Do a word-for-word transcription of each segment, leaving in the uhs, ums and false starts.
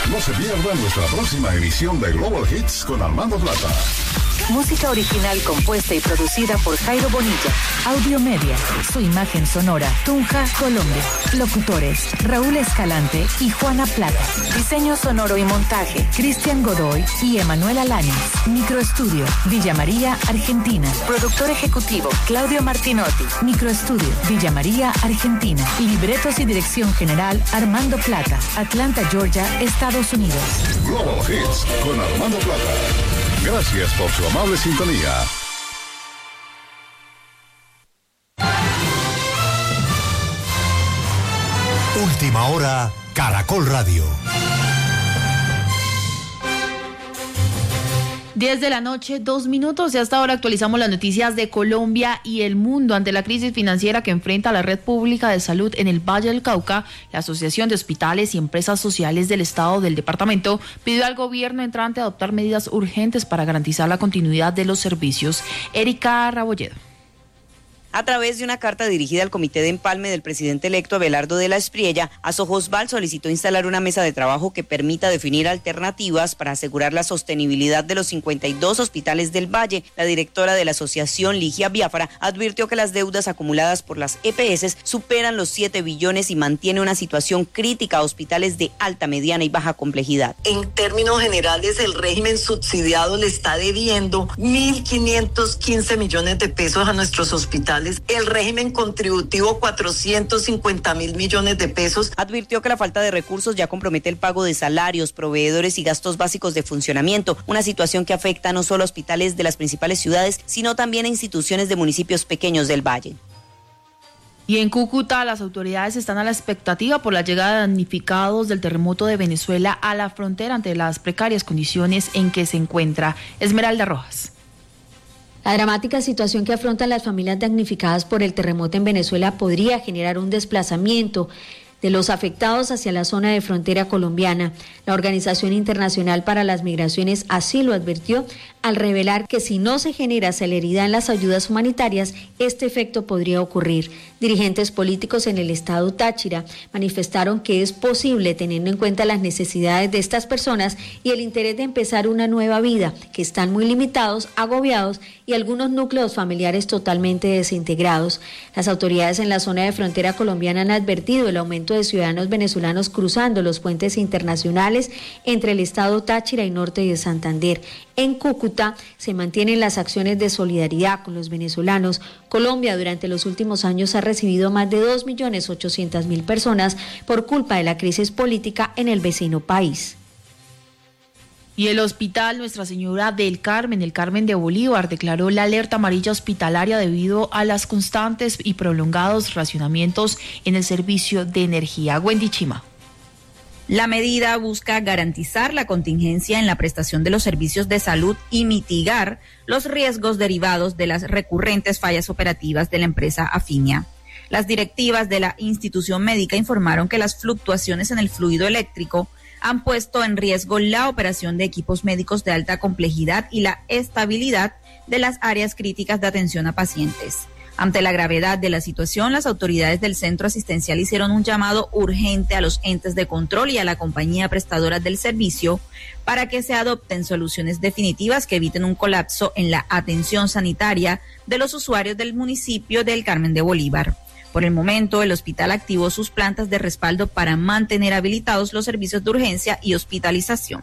No se pierda nuestra próxima emisión de Global Hits con Armando Plata. Música original compuesta y producida por Jairo Bonilla. Audio Media, su imagen sonora. Tunja, Colombia. Locutores, Raúl Escalante y Juana Plata. Diseño sonoro y montaje, Cristian Godoy y Emanuela Láñez. Microestudio, Villa María, Argentina. Productor ejecutivo, Claudio Martinotti. Microestudio, Villa María, Argentina. Libretos y dirección general, Armando Plata. Atlanta, Georgia, Estados Unidos. Global Hits con Armando Plata. Gracias por su amable sintonía. Última hora, Caracol Radio. diez de la noche, dos minutos, y hasta ahora actualizamos las noticias de Colombia y el mundo. Ante la crisis financiera que enfrenta la Red Pública de Salud en el Valle del Cauca, la Asociación de Hospitales y Empresas Sociales del Estado del departamento pidió al gobierno entrante adoptar medidas urgentes para garantizar la continuidad de los servicios. Erika Rabolledo. A través de una carta dirigida al Comité de Empalme del presidente electo Abelardo de la Espriella, Asojosval solicitó instalar una mesa de trabajo que permita definir alternativas para asegurar la sostenibilidad de los cincuenta y dos hospitales del Valle. La directora de la asociación, Ligia Biafara, advirtió que las deudas acumuladas por las E P S superan los siete billones y mantiene una situación crítica a hospitales de alta, mediana y baja complejidad. En términos generales, el régimen subsidiado le está debiendo mil quinientos quince millones de pesos a nuestros hospitales. El régimen contributivo cuatrocientos cincuenta mil millones de pesos. Advirtió que la falta de recursos ya compromete el pago de salarios, proveedores y gastos básicos de funcionamiento, una situación que afecta no solo a hospitales de las principales ciudades, sino también a instituciones de municipios pequeños del Valle. Y en Cúcuta, las autoridades están a la expectativa por la llegada de damnificados del terremoto de Venezuela a la frontera ante las precarias condiciones en que se encuentra. Esmeralda Rojas. La dramática situación que afrontan las familias damnificadas por el terremoto en Venezuela podría generar un desplazamiento de los afectados hacia la zona de frontera colombiana. La Organización Internacional para las Migraciones así lo advirtió al revelar que si no se genera celeridad en las ayudas humanitarias, este efecto podría ocurrir. Dirigentes políticos en el estado Táchira manifestaron que es posible, teniendo en cuenta las necesidades de estas personas y el interés de empezar una nueva vida, que están muy limitados, agobiados y algunos núcleos familiares totalmente desintegrados. Las autoridades en la zona de frontera colombiana han advertido el aumento de ciudadanos venezolanos cruzando los puentes internacionales entre el estado Táchira y norte de Santander. En Cúcuta se mantienen las acciones de solidaridad con los venezolanos. Colombia durante los últimos años ha recibido más de dos millones ochocientas mil personas por culpa de la crisis política en el vecino país. Y el Hospital Nuestra Señora del Carmen, el Carmen de Bolívar, declaró la alerta amarilla hospitalaria debido a las constantes y prolongados racionamientos en el servicio de energía. Wendy Chima. La medida busca garantizar la contingencia en la prestación de los servicios de salud y mitigar los riesgos derivados de las recurrentes fallas operativas de la empresa Afinia. Las directivas de la institución médica informaron que las fluctuaciones en el fluido eléctrico han puesto en riesgo la operación de equipos médicos de alta complejidad y la estabilidad de las áreas críticas de atención a pacientes. Ante la gravedad de la situación, las autoridades del centro asistencial hicieron un llamado urgente a los entes de control y a la compañía prestadora del servicio para que se adopten soluciones definitivas que eviten un colapso en la atención sanitaria de los usuarios del municipio del Carmen de Bolívar. Por el momento, el hospital activó sus plantas de respaldo para mantener habilitados los servicios de urgencia y hospitalización.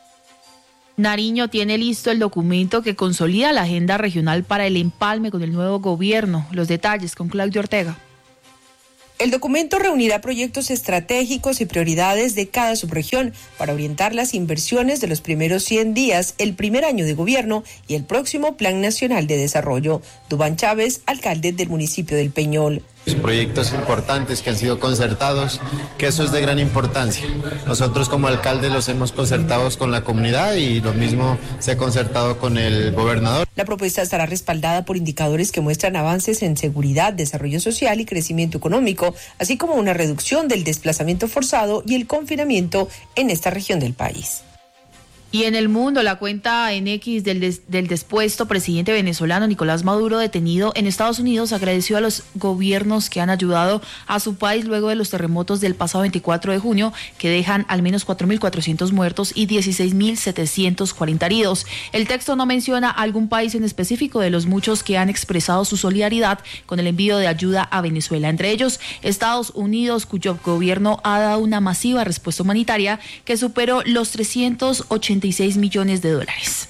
Nariño tiene listo el documento que consolida la agenda regional para el empalme con el nuevo gobierno. Los detalles con Claudio Ortega. El documento reunirá proyectos estratégicos y prioridades de cada subregión para orientar las inversiones de los primeros cien días, el primer año de gobierno y el próximo Plan Nacional de Desarrollo. Dubán Chávez, alcalde del municipio del Peñol. Proyectos importantes que han sido concertados, que eso es de gran importancia. Nosotros como alcaldes los hemos concertado con la comunidad y lo mismo se ha concertado con el gobernador. La propuesta estará respaldada por indicadores que muestran avances en seguridad, desarrollo social y crecimiento económico, así como una reducción del desplazamiento forzado y el confinamiento en esta región del país. Y en el mundo, la cuenta en X del, des, del despuesto presidente venezolano Nicolás Maduro, detenido en Estados Unidos, agradeció a los gobiernos que han ayudado a su país luego de los terremotos del pasado veinticuatro de junio, que dejan al menos cuatro mil cuatrocientos muertos y dieciséis mil setecientos cuarenta heridos. El texto no menciona algún país en específico de los muchos que han expresado su solidaridad con el envío de ayuda a Venezuela, entre ellos Estados Unidos, cuyo gobierno ha dado una masiva respuesta humanitaria que superó los trescientos ochenta y seis millones de dólares.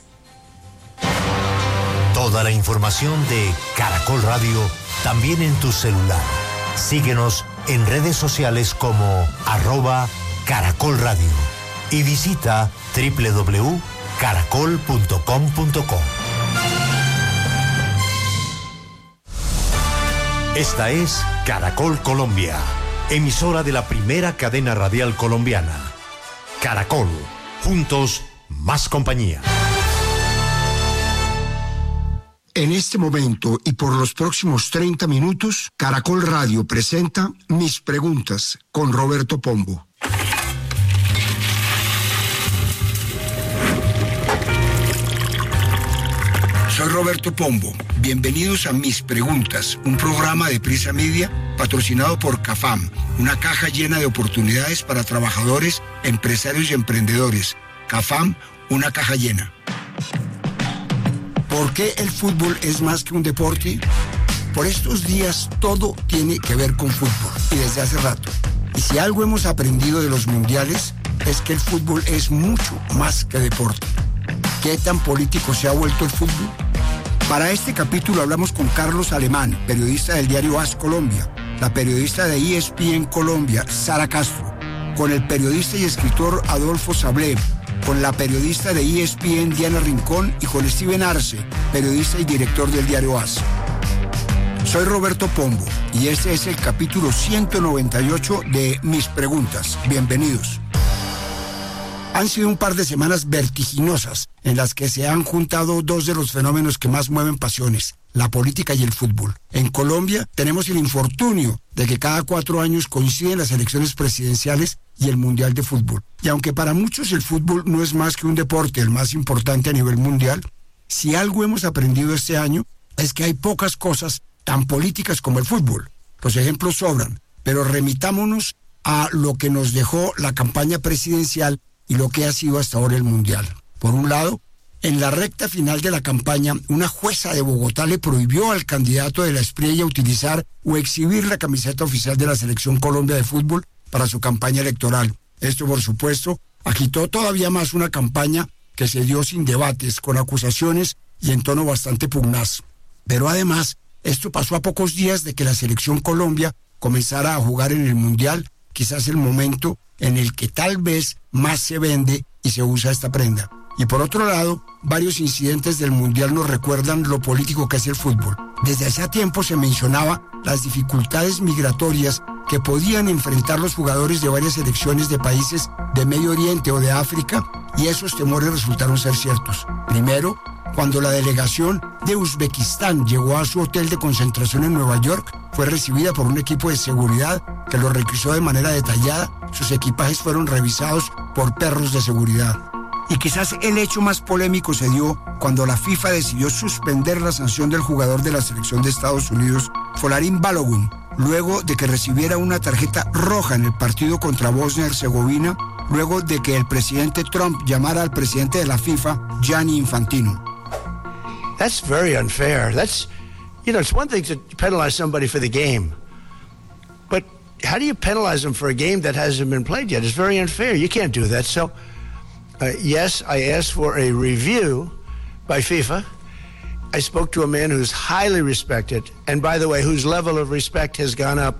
Toda la información de Caracol Radio también en tu celular. Síguenos en redes sociales como arroba Caracol Radio y visita doble u doble u doble u punto caracol punto com punto co. Esta es Caracol Colombia, emisora de la primera cadena radial colombiana. Caracol, juntos, más compañía. En este momento y por los próximos treinta minutos, Caracol Radio presenta Mis Preguntas con Roberto Pombo. Soy Roberto Pombo. Bienvenidos a Mis Preguntas, un programa de Prisa Media patrocinado por CAFAM, una caja llena de oportunidades para trabajadores, empresarios y emprendedores. CAFAM, una caja llena. ¿Por qué el fútbol es más que un deporte? Por estos días todo tiene que ver con fútbol, y desde hace rato. Y si algo hemos aprendido de los mundiales, es que el fútbol es mucho más que deporte. ¿Qué tan político se ha vuelto el fútbol? Para este capítulo hablamos con Carlos Alemán, periodista del diario AS Colombia, la periodista de E S P N Colombia, Sara Castro, con el periodista y escritor Adolfo Sablé, con la periodista de E S P N Diana Rincón y con Steven Arce, periodista y director del diario AS. Soy Roberto Pombo y este es el capítulo ciento noventa y ocho de Mis Preguntas. Bienvenidos. Han sido un par de semanas vertiginosas en las que se han juntado dos de los fenómenos que más mueven pasiones, la política y el fútbol. En Colombia tenemos el infortunio de que cada cuatro años coinciden las elecciones presidenciales y el Mundial de Fútbol. Y aunque para muchos el fútbol no es más que un deporte el más importante a nivel mundial, si algo hemos aprendido este año es que hay pocas cosas tan políticas como el fútbol. Los ejemplos sobran, pero remitámonos a lo que nos dejó la campaña presidencial y lo que ha sido hasta ahora el Mundial. Por un lado, en la recta final de la campaña, una jueza de Bogotá le prohibió al candidato de la Espriella utilizar o exhibir la camiseta oficial de la Selección Colombia de Fútbol para su campaña electoral. Esto, por supuesto, agitó todavía más una campaña que se dio sin debates, con acusaciones y en tono bastante pugnaz. Pero además, esto pasó a pocos días de que la Selección Colombia comenzara a jugar en el Mundial, quizás el momento en el que tal vez más se vende y se usa esta prenda. Y por otro lado, varios incidentes del Mundial nos recuerdan lo político que es el fútbol. Desde hace tiempo se mencionaba las dificultades migratorias que podían enfrentar los jugadores de varias selecciones de países de Medio Oriente o de África, y esos temores resultaron ser ciertos. Primero, cuando la delegación de Uzbekistán llegó a su hotel de concentración en Nueva York, fue recibida por un equipo de seguridad que lo requisó de manera detallada. Sus equipajes fueron revisados por perros de seguridad. Y quizás el hecho más polémico se dio cuando la FIFA decidió suspender la sanción del jugador de la selección de Estados Unidos, Folarin Balogun, luego de que recibiera una tarjeta roja en el partido contra Bosnia-Herzegovina, luego de que el presidente Trump llamara al presidente de la FIFA, Gianni Infantino. That's very unfair. That's, you know, it's one thing to penalize somebody for the game, but how do you penalize them for a game that hasn't been played yet? It's very unfair. You can't do that. So, uh, yes, I asked for a review by FIFA. I spoke to a man who's highly respected, and by the way, whose level of respect has gone up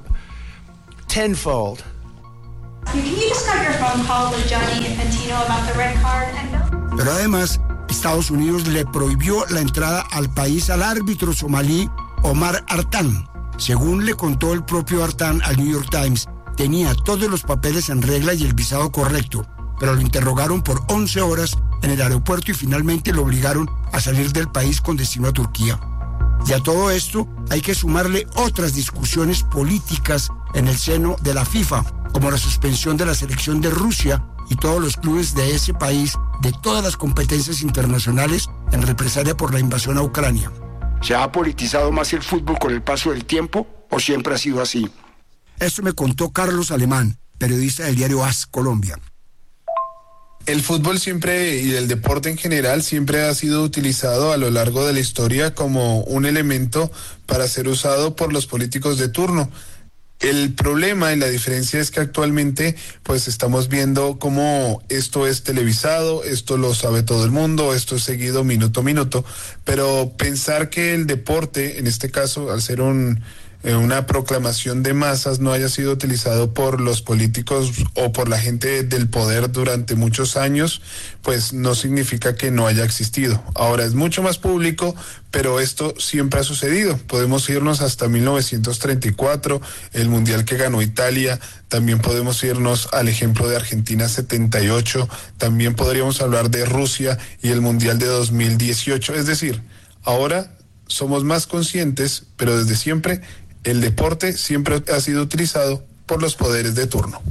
tenfold. Can you describe your phone call with Gianni Infantino about the red card? And... Pero además, Estados Unidos le prohibió la entrada al país al árbitro somalí Omar Artan. Según le contó el propio Artan al New York Times, tenía todos los papeles en regla y el visado correcto, pero lo interrogaron por once horas en el aeropuerto y finalmente lo obligaron a salir del país con destino a Turquía. Y a todo esto hay que sumarle otras discusiones políticas en el seno de la FIFA, como la suspensión de la selección de Rusia y todos los clubes de ese país de todas las competencias internacionales en represalia por la invasión a Ucrania. ¿Se ha politizado más el fútbol con el paso del tiempo o siempre ha sido así? Esto me contó Carlos Alemán, periodista del diario A S Colombia. El fútbol siempre y el deporte en general siempre ha sido utilizado a lo largo de la historia como un elemento para ser usado por los políticos de turno. El problema y la diferencia es que actualmente pues estamos viendo cómo esto es televisado, esto lo sabe todo el mundo, esto es seguido minuto a minuto, pero pensar que el deporte, en este caso, al ser un una proclamación de masas, no haya sido utilizado por los políticos o por la gente del poder durante muchos años, pues no significa que no haya existido. Ahora es mucho más público, pero esto siempre ha sucedido. Podemos irnos hasta mil novecientos treinta y cuatro, el mundial que ganó Italia, también podemos irnos al ejemplo de Argentina setenta y ocho, también podríamos hablar de Rusia y el mundial de dos mil dieciocho. Es decir, ahora somos más conscientes, pero desde siempre el deporte siempre ha sido utilizado por los poderes de turno.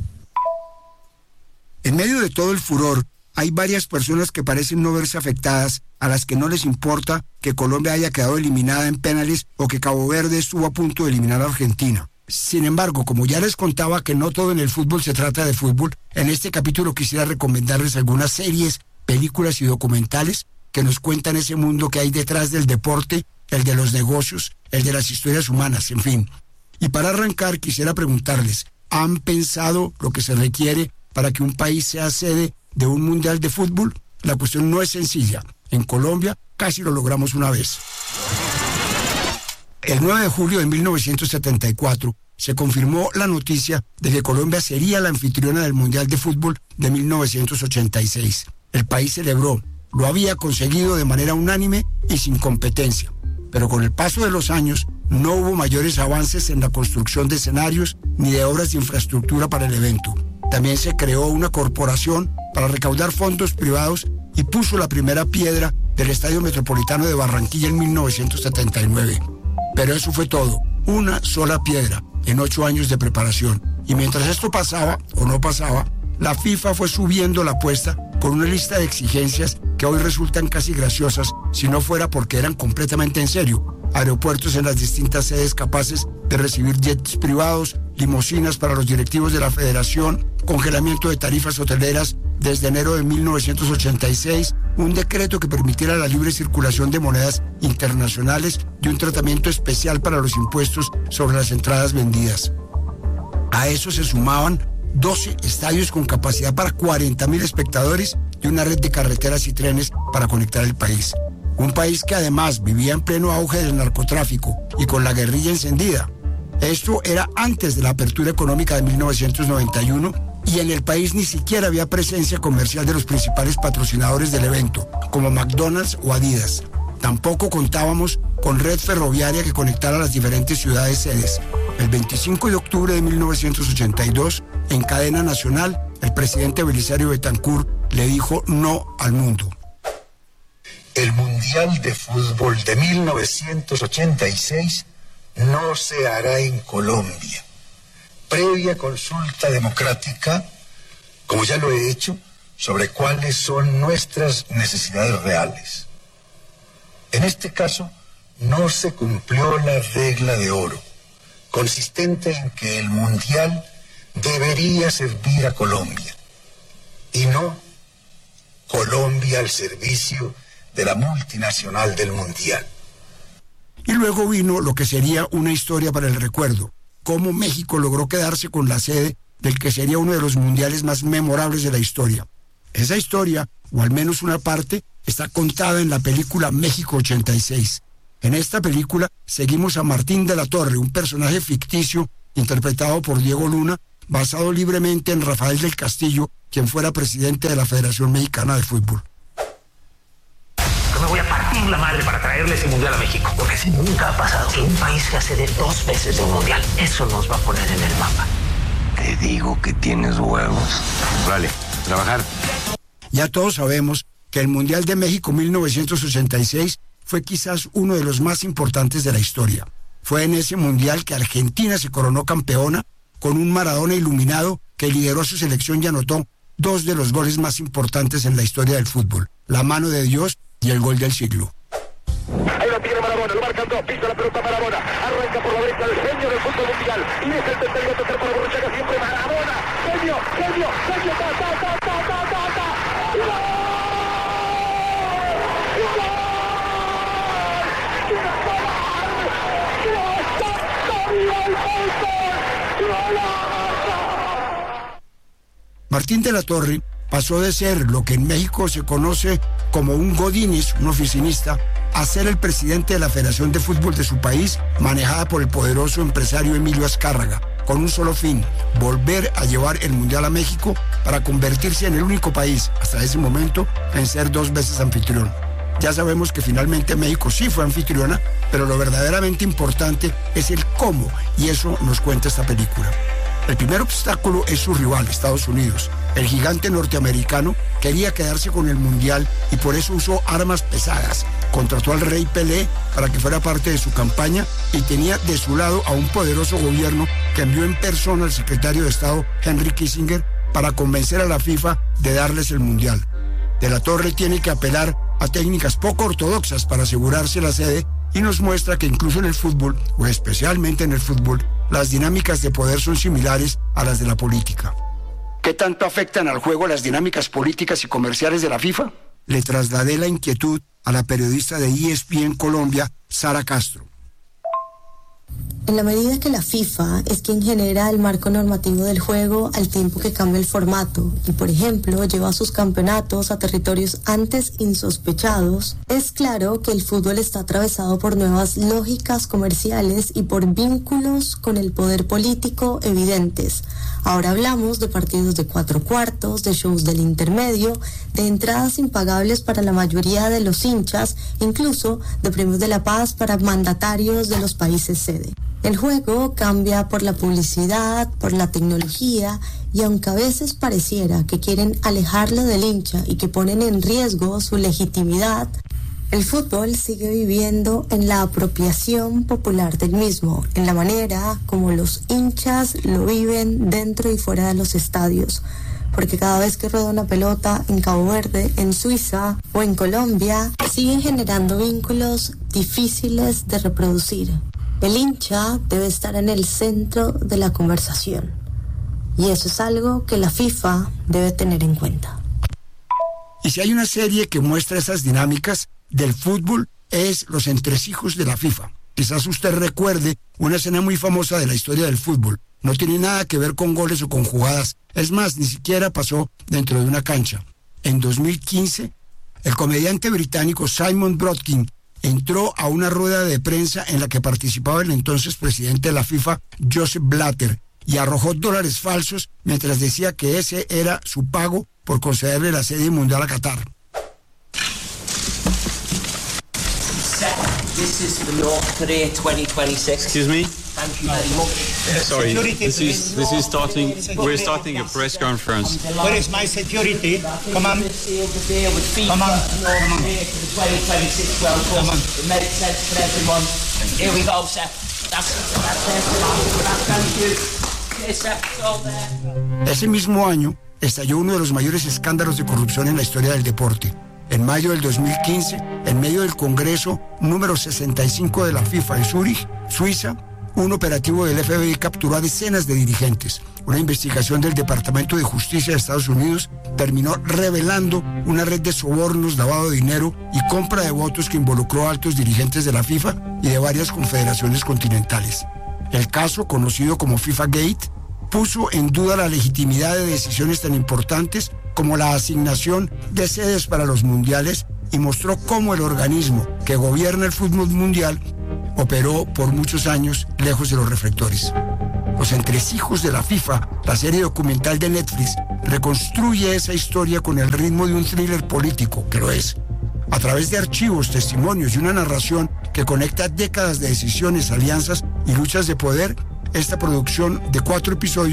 En medio de todo el furor, hay varias personas que parecen no verse afectadas, a las que no les importa que Colombia haya quedado eliminada en penales o que Cabo Verde estuvo a punto de eliminar a Argentina. Sin embargo, como ya les contaba que no todo en el fútbol se trata de fútbol, en este capítulo quisiera recomendarles algunas series, películas y documentales que nos cuentan ese mundo que hay detrás del deporte, el de los negocios, el de las historias humanas, en fin. Y para arrancar quisiera preguntarles, ¿han pensado lo que se requiere para que un país sea sede de un mundial de fútbol? La cuestión no es sencilla. En Colombia casi lo logramos una vez. El nueve de julio de mil novecientos setenta y cuatro se confirmó la noticia de que Colombia sería la anfitriona del Mundial de Fútbol de mil novecientos ochenta y seis. El país celebró, lo había conseguido de manera unánime y sin competencia. Pero con el paso de los años no hubo mayores avances en la construcción de escenarios ni de obras de infraestructura para el evento. También se creó una corporación para recaudar fondos privados y puso la primera piedra del Estadio Metropolitano de Barranquilla en mil novecientos setenta y nueve. Pero eso fue todo, una sola piedra en ocho años de preparación. Y mientras esto pasaba o no pasaba, la FIFA fue subiendo la apuesta con una lista de exigencias que hoy resultan casi graciosas si no fuera porque eran completamente en serio. Aeropuertos en las distintas sedes capaces de recibir jets privados, limusinas para los directivos de la federación, congelamiento de tarifas hoteleras desde enero de mil novecientos ochenta y seis, un decreto que permitiera la libre circulación de monedas internacionales y un tratamiento especial para los impuestos sobre las entradas vendidas. A eso se sumaban doce estadios con capacidad para cuarenta mil espectadores y una red de carreteras y trenes para conectar el país. Un país que además vivía en pleno auge del narcotráfico y con la guerrilla encendida. Esto era antes de la apertura económica de mil novecientos noventa y uno y en el país ni siquiera había presencia comercial de los principales patrocinadores del evento, como McDonald's o Adidas. Tampoco contábamos con red ferroviaria que conectara las diferentes ciudades sedes. El veinticinco de octubre de mil novecientos ochenta y dos, en cadena nacional, el presidente Belisario Betancur le dijo no al mundo. El Mundial de Fútbol de mil novecientos ochenta y seis no se hará en Colombia. Previa consulta democrática, como ya lo he hecho, sobre cuáles son nuestras necesidades reales. En este caso, no se cumplió la regla de oro, consistente en que el Mundial debería servir a Colombia, y no Colombia al servicio de la multinacional del Mundial. Y luego vino lo que sería una historia para el recuerdo, cómo México logró quedarse con la sede del que sería uno de los mundiales más memorables de la historia. Esa historia, o al menos una parte, está contada en la película México ochenta y seis. En esta película seguimos a Martín de la Torre, un personaje ficticio interpretado por Diego Luna, basado libremente en Rafael del Castillo, quien fuera presidente de la Federación Mexicana de Fútbol. Me voy a partir la madre para traerle ese mundial a México, porque así nunca ha pasado que un país se hace de dos veces de un mundial. Eso nos va a poner en el mapa. Te digo que tienes huevos. Vale, trabajar. Ya todos sabemos que el Mundial de México mil novecientos ochenta y seis fue quizás uno de los más importantes de la historia. Fue en ese mundial que Argentina se coronó campeona con un Maradona iluminado que lideró a su selección y anotó dos de los goles más importantes en la historia del fútbol, la mano de Dios y el gol del siglo. Ahí lo tiene Maradona, lo marcan dos, pisa la pelota Maradona, arranca por la derecha el genio del fútbol mundial, y es el tercero tocar para Borruchaga, siempre Maradona, genio, genio, genio, ta, ta, ta, ta, ta, ta, ta, ¡gol! ¡Gol! Martín de la Torre pasó de ser lo que en México se conoce como un godínez, un oficinista, a ser el presidente de la Federación de Fútbol de su país, manejada por el poderoso empresario Emilio Azcárraga, con un solo fin: volver a llevar el Mundial a México para convertirse en el único país, hasta ese momento, en ser dos veces anfitrión. Ya sabemos que finalmente México sí fue anfitriona, pero lo verdaderamente importante es el cómo, y eso nos cuenta esta película. El primer obstáculo es su rival, Estados Unidos. El gigante norteamericano quería quedarse con el Mundial y por eso usó armas pesadas. Contrató al rey Pelé para que fuera parte de su campaña y tenía de su lado a un poderoso gobierno que envió en persona al secretario de Estado Henry Kissinger para convencer a la FIFA de darles el Mundial. De la Torre tiene que apelar a técnicas poco ortodoxas para asegurarse la sede y nos muestra que incluso en el fútbol, o especialmente en el fútbol, las dinámicas de poder son similares a las de la política. ¿Qué tanto afectan al juego las dinámicas políticas y comerciales de la FIFA? Le trasladé la inquietud a la periodista de E S P N Colombia, Sara Castro. En la medida que la FIFA es quien genera el marco normativo del juego al tiempo que cambia el formato y, por ejemplo, lleva sus campeonatos a territorios antes insospechados, es claro que el fútbol está atravesado por nuevas lógicas comerciales y por vínculos con el poder político evidentes. Ahora hablamos de partidos de cuatro cuartos, de shows del intermedio, de entradas impagables para la mayoría de los hinchas, incluso de premios de la paz para mandatarios de los países sede. El juego cambia por la publicidad, por la tecnología, y aunque a veces pareciera que quieren alejarlo del hincha y que ponen en riesgo su legitimidad, el fútbol sigue viviendo en la apropiación popular del mismo, en la manera como los hinchas lo viven dentro y fuera de los estadios. Porque cada vez que rueda una pelota en Cabo Verde, en Suiza o en Colombia, siguen generando vínculos difíciles de reproducir. El hincha debe estar en el centro de la conversación. Y eso es algo que la FIFA debe tener en cuenta. Y si hay una serie que muestra esas dinámicas del fútbol, es Los Entresijos de la FIFA. Quizás usted recuerde una escena muy famosa de la historia del fútbol. No tiene nada que ver con goles o con jugadas. Es más, ni siquiera pasó dentro de una cancha. En dos mil quince, el comediante británico Simon Brodkin entró a una rueda de prensa en la que participaba el entonces presidente de la FIFA, Joseph Blatter, y arrojó dólares falsos mientras decía que ese era su pago por concederle la sede mundial a Qatar. This is the North Korea twenty twenty-six. Excuse me? Thank you very much. Sorry, this is this is starting. We're starting a press conference. Where is my security? Come on. Come on. twenty twenty-six World Cup. It makes sense for everyone. Here we go, sir. That's that's it. Thank you. Yes, sir. It's all there. Ese mismo año estalló uno de los mayores escándalos de corrupción en la historia del deporte. En mayo del dos mil quince, en medio del Congreso número sesenta y cinco de la FIFA en Zúrich, Suiza, un operativo del F B I capturó a decenas de dirigentes. Una investigación del Departamento de Justicia de Estados Unidos terminó revelando una red de sobornos, lavado de dinero y compra de votos que involucró a altos dirigentes de la FIFA y de varias confederaciones continentales. El caso, conocido como FIFA Gate, puso en duda la legitimidad de decisiones tan importantes como la asignación de sedes para los mundiales y mostró cómo el organismo que gobierna el fútbol mundial operó por muchos años lejos de los reflectores. Los Entresijos de la FIFA, la serie documental de Netflix, reconstruye esa historia con el ritmo de un thriller político, que lo es. A través de archivos, testimonios y una narración que conecta décadas de decisiones, alianzas y luchas de poder, esta producción de cuatro episodios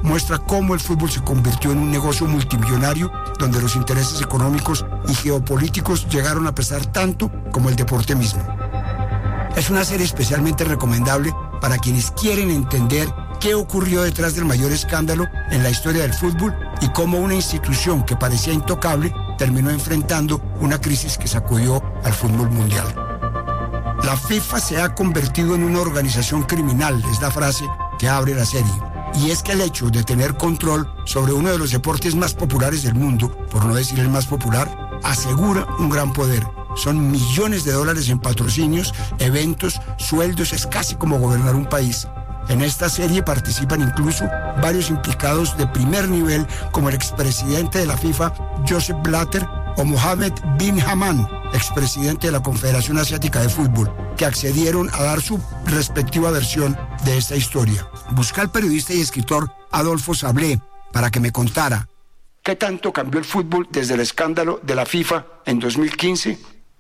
muestra cómo el fútbol se convirtió en un negocio multimillonario donde los intereses económicos y geopolíticos llegaron a pesar tanto como el deporte mismo. Es una serie especialmente recomendable para quienes quieren entender qué ocurrió detrás del mayor escándalo en la historia del fútbol y cómo una institución que parecía intocable terminó enfrentando una crisis que sacudió al fútbol mundial. La FIFA se ha convertido en una organización criminal, es la frase que abre la serie. Y es que el hecho de tener control sobre uno de los deportes más populares del mundo, por no decir el más popular, asegura un gran poder. Son millones de dólares en patrocinios, eventos, sueldos, es casi como gobernar un país. En esta serie participan incluso varios implicados de primer nivel, como el expresidente de la FIFA, Joseph Blatter, o Mohammed bin Hammam, expresidente de la Confederación Asiática de Fútbol, que accedieron a dar su respectiva versión de esta historia. Busqué al periodista y escritor Adolfo Sablé para que me contara qué tanto cambió el fútbol desde el escándalo de la FIFA en dos mil quince.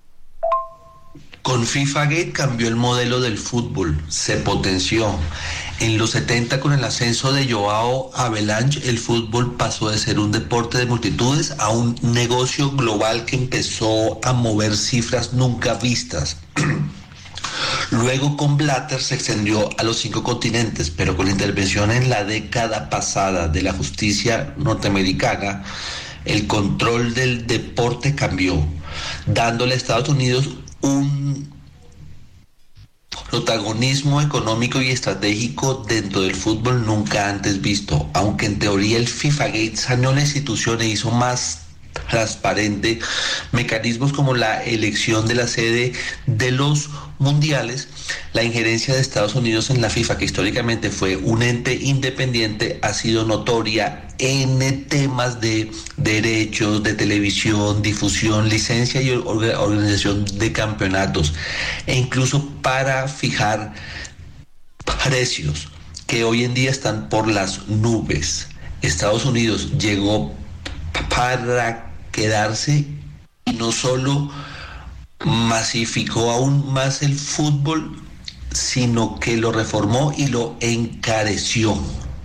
Con FIFAgate cambió el modelo del fútbol, se potenció. En los setenta, con el ascenso de Joao Havelange, el fútbol pasó de ser un deporte de multitudes a un negocio global que empezó a mover cifras nunca vistas. Luego con Blatter se extendió a los cinco continentes, pero con la intervención en la década pasada de la justicia norteamericana, el control del deporte cambió, dándole a Estados Unidos un protagonismo económico y estratégico dentro del fútbol nunca antes visto. Aunque en teoría el FIFAgate saneó la institución e hizo más transparente mecanismos como la elección de la sede de los mundiales, la injerencia de Estados Unidos en la FIFA, que históricamente fue un ente independiente, ha sido notoria en temas de derechos, de televisión, difusión, licencia y organización de campeonatos, e incluso para fijar precios que hoy en día están por las nubes. Estados Unidos llegó para quedarse y no solo masificó aún más el fútbol, sino que lo reformó y lo encareció.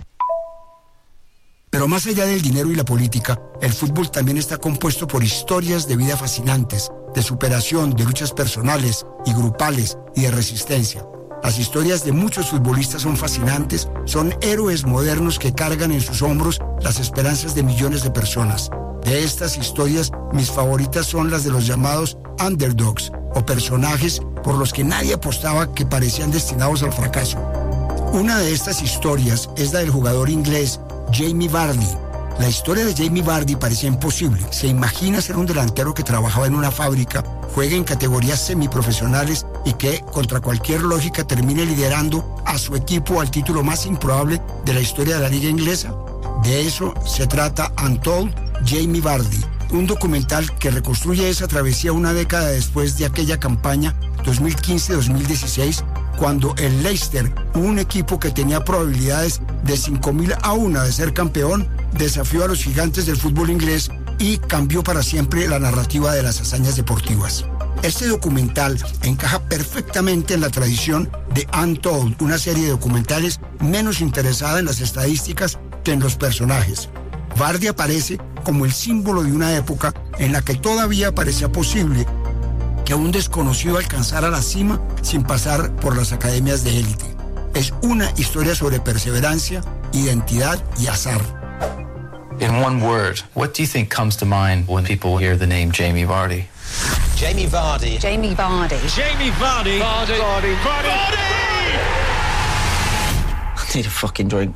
Pero más allá del dinero y la política, el fútbol también está compuesto por historias de vida fascinantes, de superación, de luchas personales y grupales y de resistencia. Las historias de muchos futbolistas son fascinantes, son héroes modernos que cargan en sus hombros las esperanzas de millones de personas. De estas historias, mis favoritas son las de los llamados underdogs, o personajes por los que nadie apostaba, que parecían destinados al fracaso. Una de estas historias es la del jugador inglés Jamie Vardy. La historia de Jamie Vardy parecía imposible. Se imagina ser un delantero que trabajaba en una fábrica, juega en categorías semiprofesionales y que, contra cualquier lógica, termine liderando a su equipo al título más improbable de la historia de la liga inglesa. De eso se trata Untold Jamie Vardy, un documental que reconstruye esa travesía una década después de aquella campaña dos mil quince dos mil dieciséis, cuando el Leicester, un equipo que tenía probabilidades de cinco mil a una de ser campeón, desafió a los gigantes del fútbol inglés y cambió para siempre la narrativa de las hazañas deportivas. Este documental encaja perfectamente en la tradición de Untold, una serie de documentales menos interesada en las estadísticas que en los personajes. Vardy aparece como el símbolo de una época en la que todavía parecía posible que un desconocido alcanzara la cima sin pasar por las academias de élite. Es una historia sobre perseverancia, identidad y azar. In one word, what do you think comes to mind when people hear the name Jamie Vardy? Jamie Vardy. Jamie Vardy. Jamie Vardy. Vardy. Vardy. Vardy. I need a fucking drink.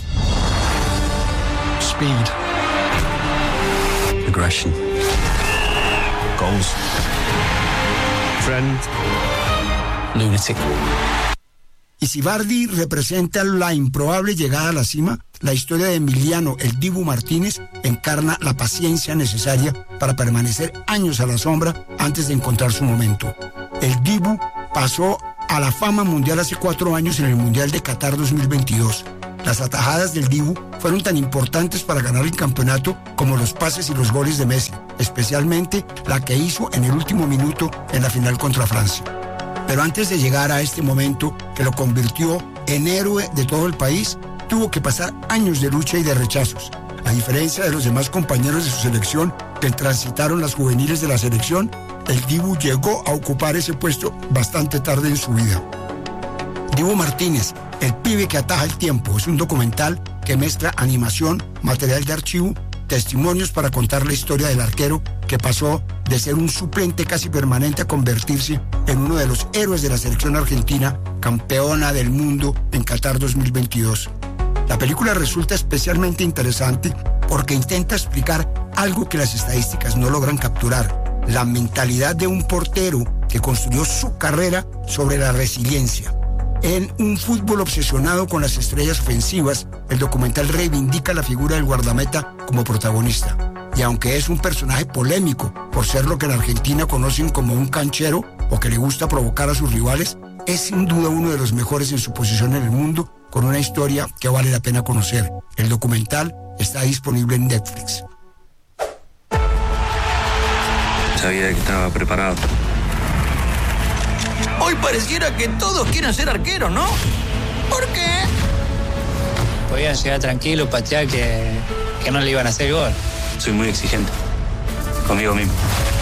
Speed. Aggression. Goals. Friend. Lunatic. Y si Vardy representa la improbable llegada a la cima, la historia de Emiliano el Dibu Martínez encarna la paciencia necesaria para permanecer años a la sombra antes de encontrar su momento. El Dibu pasó a la fama mundial hace cuatro años en el Mundial de Qatar dos mil veintidós. Las atajadas del Dibu fueron tan importantes para ganar el campeonato como los pases y los goles de Messi, especialmente la que hizo en el último minuto en la final contra Francia. Pero antes de llegar a este momento que lo convirtió en héroe de todo el país, tuvo que pasar años de lucha y de rechazos. A diferencia de los demás compañeros de su selección que transitaron las juveniles de la selección, el Dibu llegó a ocupar ese puesto bastante tarde en su vida. Dibu Martínez, el pibe que ataja el tiempo, es un documental que mezcla animación, material de archivo, testimonios para contar la historia del arquero que pasó de ser un suplente casi permanente a convertirse en uno de los héroes de la selección argentina, campeona del mundo en Qatar dos mil veintidós. La película resulta especialmente interesante porque intenta explicar algo que las estadísticas no logran capturar: la mentalidad de un portero que construyó su carrera sobre la resiliencia. En un fútbol obsesionado con las estrellas ofensivas, el documental reivindica la figura del guardameta como protagonista. Y aunque es un personaje polémico por ser lo que en Argentina conocen como un canchero o que le gusta provocar a sus rivales, es sin duda uno de los mejores en su posición en el mundo, con una historia que vale la pena conocer. El documental está disponible en Netflix. Sabía que estaba preparado. Hoy pareciera que todos quieren ser arqueros, ¿no? ¿Por qué? Podían llegar tranquilos, patear que, que no le iban a hacer gol. Soy muy exigente conmigo mismo.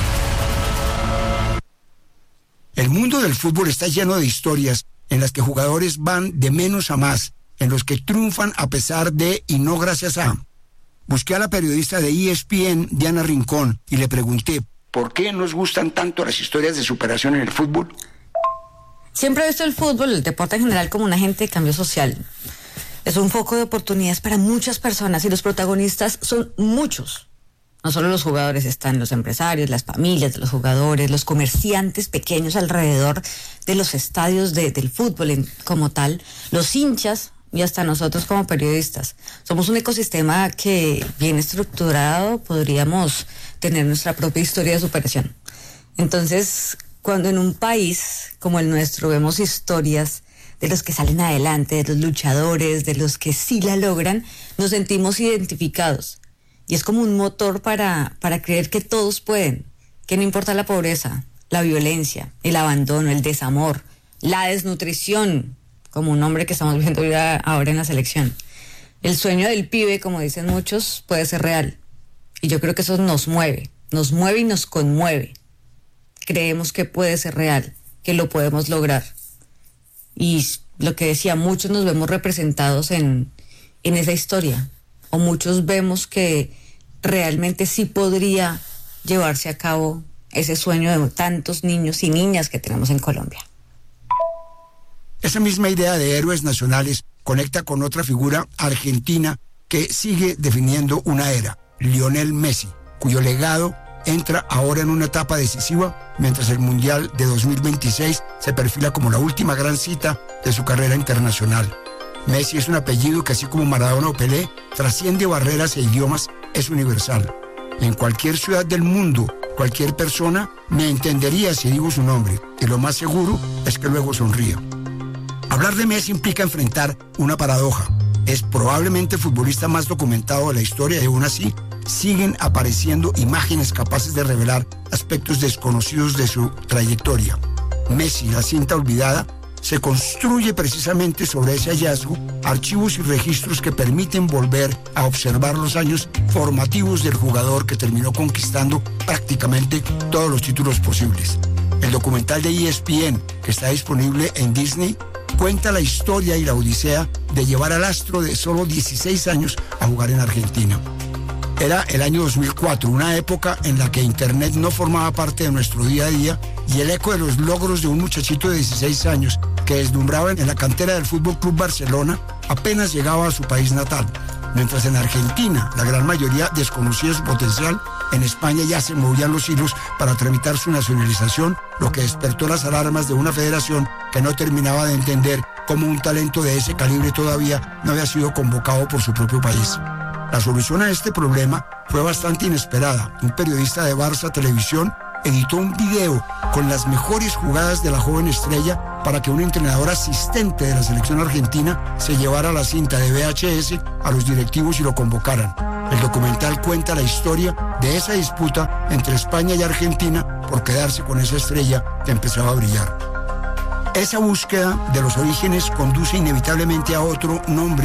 El mundo del fútbol está lleno de historias en las que jugadores van de menos a más, en los que triunfan a pesar de y no gracias a. Busqué a la periodista de E S P N, Diana Rincón, y le pregunté, ¿por qué nos gustan tanto las historias de superación en el fútbol? Siempre he visto el fútbol, el deporte en general, como un agente de cambio social. Es un foco de oportunidades para muchas personas y los protagonistas son muchos. No solo los jugadores, están los empresarios, las familias de los jugadores, los comerciantes pequeños alrededor de los estadios de, del fútbol en, como tal, los hinchas y hasta nosotros como periodistas. Somos un ecosistema que, bien estructurado, podríamos tener nuestra propia historia de superación. Entonces, cuando en un país como el nuestro vemos historias de los que salen adelante, de los luchadores, de los que sí la logran, nos sentimos identificados. Y es como un motor para, para creer que todos pueden, que no importa la pobreza, la violencia, el abandono, el desamor, la desnutrición, como un hombre que estamos viendo ahora en la selección. El sueño del pibe, como dicen muchos, puede ser real. Y yo creo que eso nos mueve, nos mueve y nos conmueve. Creemos que puede ser real, que lo podemos lograr. Y lo que decía, muchos nos vemos representados en, en esa historia. O muchos vemos que realmente sí podría llevarse a cabo ese sueño de tantos niños y niñas que tenemos en Colombia. Esa misma idea de héroes nacionales conecta con otra figura argentina que sigue definiendo una era, Lionel Messi, cuyo legado entra ahora en una etapa decisiva mientras el Mundial de dos mil veintiséis se perfila como la última gran cita de su carrera internacional. Messi es un apellido que, así como Maradona o Pelé, trasciende barreras e idiomas, es universal. En cualquier ciudad del mundo, cualquier persona me entendería si digo su nombre, y lo más seguro es que luego sonría. Hablar de Messi implica enfrentar una paradoja. Es probablemente el futbolista más documentado de la historia y aún así siguen apareciendo imágenes capaces de revelar aspectos desconocidos de su trayectoria. Messi, la cinta olvidada, se construye precisamente sobre ese hallazgo, archivos y registros que permiten volver a observar los años formativos del jugador que terminó conquistando prácticamente todos los títulos posibles. El documental de E S P N, que está disponible en Disney, cuenta la historia y la odisea de llevar al astro de solo dieciséis años a jugar en Argentina. Era el año dos mil cuatro, una época en la que Internet no formaba parte de nuestro día a día y el eco de los logros de un muchachito de dieciséis años que deslumbraba en la cantera del Fútbol Club Barcelona apenas llegaba a su país natal. Mientras en Argentina la gran mayoría desconocía su potencial, en España ya se movían los hilos para tramitar su nacionalización, lo que despertó las alarmas de una federación que no terminaba de entender cómo un talento de ese calibre todavía no había sido convocado por su propio país. La solución a este problema fue bastante inesperada. Un periodista de Barça Televisión editó un video con las mejores jugadas de la joven estrella para que un entrenador asistente de la selección argentina se llevara la cinta de V H S a los directivos y lo convocaran. El documental cuenta la historia de esa disputa entre España y Argentina por quedarse con esa estrella que empezaba a brillar. Esa búsqueda de los orígenes conduce inevitablemente a otro nombre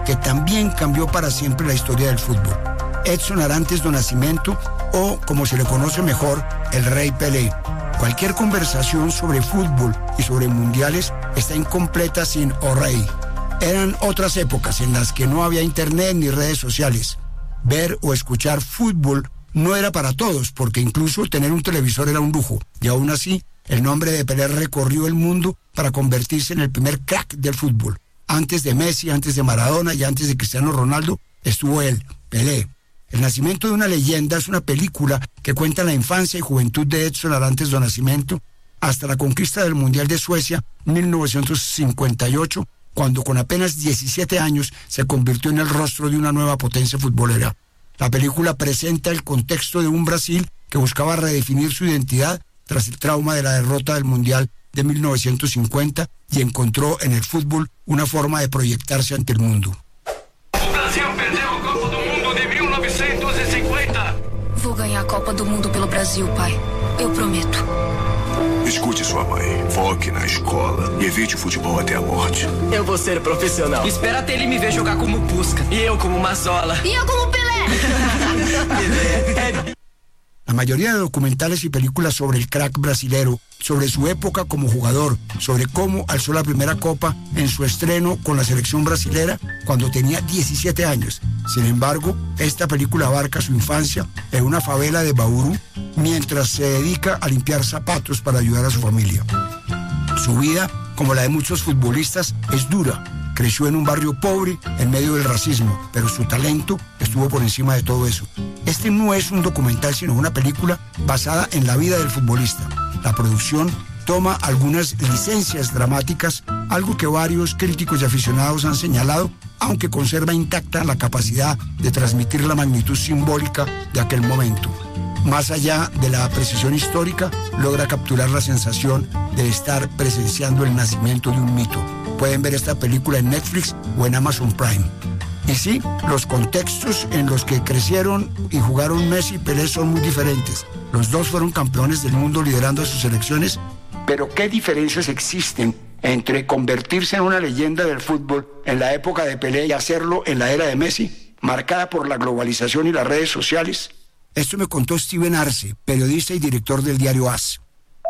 que también cambió para siempre la historia del fútbol. Edson Arantes do Nascimento, o como se le conoce mejor, el Rey Pelé. Cualquier conversación sobre fútbol y sobre mundiales está incompleta sin O Rei. Eran otras épocas en las que no había internet ni redes sociales. Ver o escuchar fútbol no era para todos, porque incluso tener un televisor era un lujo. Y aún así, el nombre de Pelé recorrió el mundo para convertirse en el primer crack del fútbol. Antes de Messi, antes de Maradona y antes de Cristiano Ronaldo, estuvo él, Pelé. El nacimiento de una leyenda es una película que cuenta la infancia y juventud de Edson Arantes do Nascimento hasta la conquista del Mundial de Suecia en mil novecientos cincuenta y ocho, cuando con apenas diecisiete años se convirtió en el rostro de una nueva potencia futbolera. La película presenta el contexto de un Brasil que buscaba redefinir su identidad tras el trauma de la derrota del Mundial de mil novecientos cincuenta y encontró en el fútbol una forma de proyectarse ante el mundo. Brasil perdeu a Copa do Mundo de mil novecentos e cinquenta. Vou ganhar a Copa do Mundo pelo Brasil, pai. Eu prometo. Escute sua mãe, foque na escola e evite o futebol até a morte. Eu vou ser profissional. Espera até ele me ver jogar como Pusca e eu como Mazzola. E eu como Pelé. Pelé. La mayoría de documentales y películas sobre el crack brasilero, sobre su época como jugador, sobre cómo alzó la primera copa en su estreno con la selección brasilera cuando tenía diecisiete años. Sin embargo, esta película abarca su infancia en una favela de Bauru mientras se dedica a limpiar zapatos para ayudar a su familia. Su vida, como la de muchos futbolistas, es dura. Creció en un barrio pobre en medio del racismo, pero su talento estuvo por encima de todo eso. Este no es un documental, sino una película basada en la vida del futbolista. La producción toma algunas licencias dramáticas, algo que varios críticos y aficionados han señalado, aunque conserva intacta la capacidad de transmitir la magnitud simbólica de aquel momento. Más allá de la precisión histórica, logra capturar la sensación de estar presenciando el nacimiento de un mito. Pueden ver esta película en Netflix o en Amazon Prime. Y sí, los contextos en los que crecieron y jugaron Messi y Pelé son muy diferentes. Los dos fueron campeones del mundo liderando a sus selecciones. Pero ¿qué diferencias existen entre convertirse en una leyenda del fútbol en la época de Pelé y hacerlo en la era de Messi, marcada por la globalización y las redes sociales? Esto me contó Steven Arce, periodista y director del diario A S.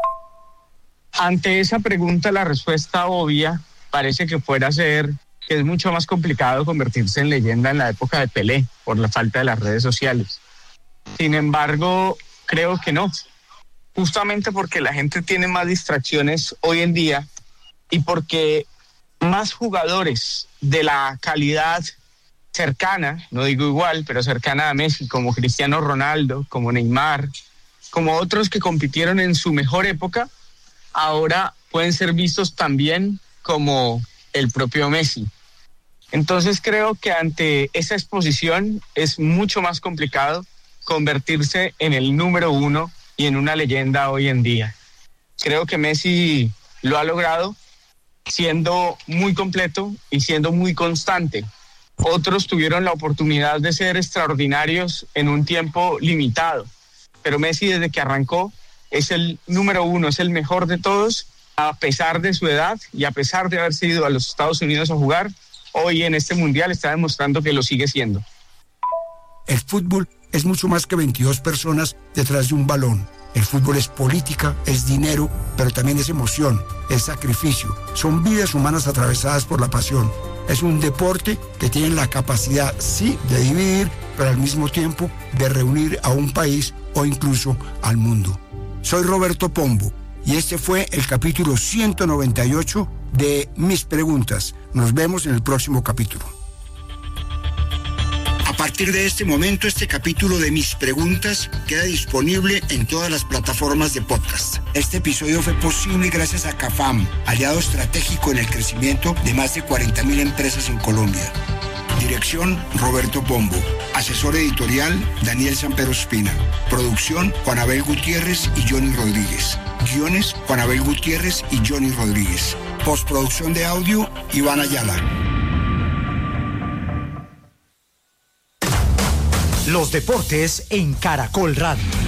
Ante esa pregunta, la respuesta obvia parece que fuera ser que es mucho más complicado convertirse en leyenda en la época de Pelé por la falta de las redes sociales. Sin embargo, creo que no. Justamente porque la gente tiene más distracciones hoy en día y porque más jugadores de la calidad cercana, no digo igual, pero cercana a Messi, como Cristiano Ronaldo, como Neymar, como otros que compitieron en su mejor época, ahora pueden ser vistos también como el propio Messi. Entonces creo que ante esa exposición es mucho más complicado convertirse en el número uno y en una leyenda hoy en día. Creo que Messi lo ha logrado siendo muy completo y siendo muy constante. Otros tuvieron la oportunidad de ser extraordinarios en un tiempo limitado, pero Messi desde que arrancó es el número uno, es el mejor de todos, a pesar de su edad y a pesar de haberse ido a los Estados Unidos a jugar, hoy en este Mundial está demostrando que lo sigue siendo. El fútbol es mucho más que veintidós personas detrás de un balón. El fútbol es política, es dinero, pero también es emoción, es sacrificio. Son vidas humanas atravesadas por la pasión. Es un deporte que tiene la capacidad, sí, de dividir, pero al mismo tiempo de reunir a un país o incluso al mundo. Soy Roberto Pombo y este fue el capítulo ciento noventa y ocho de Mis Preguntas. Nos vemos en el próximo capítulo. A partir de este momento, este capítulo de Mis Preguntas queda disponible en todas las plataformas de podcast. Este episodio fue posible gracias a CAFAM, aliado estratégico en el crecimiento de más de cuarenta mil empresas en Colombia. Dirección, Roberto Pombo. Asesor editorial, Daniel Sampero Espina. Producción, Juan Abel Gutiérrez y Johnny Rodríguez. Guiones, Juan Abel Gutiérrez y Johnny Rodríguez. Postproducción de audio, Iván Ayala. Los deportes en Caracol Radio.